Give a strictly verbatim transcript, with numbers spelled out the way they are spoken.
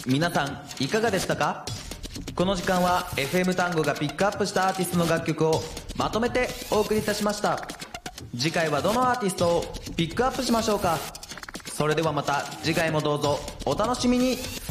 皆さんいかがでしたか？この時間は エフエム 単語がピックアップしたアーティストの楽曲をまとめてお送りいたしました。次回はどのアーティストをピックアップしましょうか。それではまた次回もどうぞお楽しみに。